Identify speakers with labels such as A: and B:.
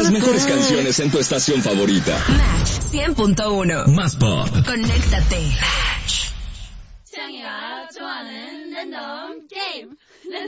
A: Las mejores canciones en tu estación favorita.
B: Match 100.1.
A: Más pop.
B: Conéctate.
C: 취향이가 좋아하는 랜덤 게임.